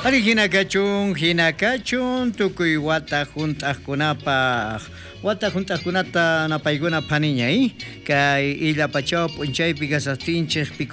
Ari hinakachun tukuy wata juntajkunata napaykuna phaniñay kay illapachaw p'unchaypi kasaptinchik